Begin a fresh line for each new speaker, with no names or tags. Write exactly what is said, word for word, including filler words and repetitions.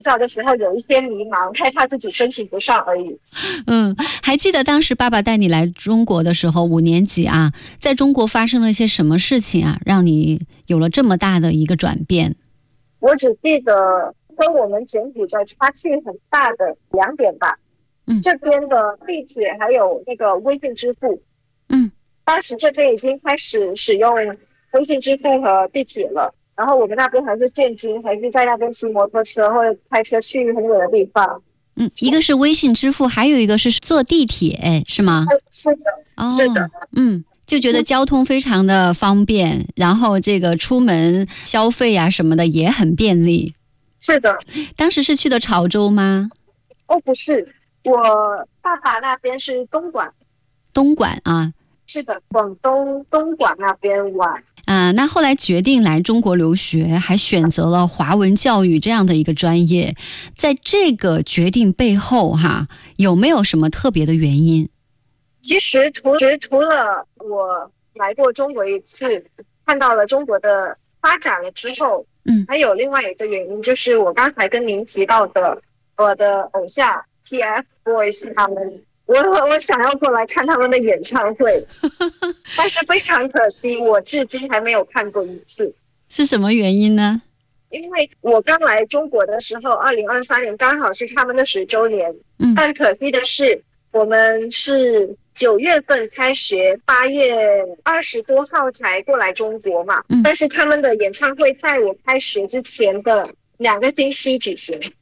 找的时候有一些迷茫，害怕自己申请不上而已。
嗯，还记得当时爸爸带你来中国的时候，五年级啊，在中国发生了一些什么事情啊，让你有了这么大的一个转变？
我只记得跟我们柬埔寨差距很大的两点吧。
嗯，
这边的地铁还有那个微信支付。
嗯，
当时这边已经开始使用微信支付和地铁了，然后我们那边还是现金，还是在那边骑摩托车或者开车去很远的地方。
嗯，一个是微信支付，还有一个是坐地铁，是吗？
是的，
哦，
是的。
嗯，就觉得交通非常的方便，然后这个出门消费啊什么的也很便利。
是的。
当时是去的潮州吗？
哦，不是，我爸爸那边是东莞。
东莞啊。
是的，广东东莞那边玩。
啊，那后来决定来中国留学，还选择了华文教育这样的一个专业，在这个决定背后哈，有没有什么特别的原因？
其实除除了我来过中国一次，看到了中国的发展了之后，
嗯，
还有另外一个原因，就是我刚才跟您提到的我的偶像 T F Boys 他们。我我想要过来看他们的演唱会，但是非常可惜，我至今还没有看过一次。
是什么原因呢？
因为我刚来中国的时候，二零二三年刚好是他们的十周年。
嗯，
但可惜的是，我们是九月份开学，八月二十多号才过来中国嘛。
嗯，
但是他们的演唱会在我开学之前的两个星期举行。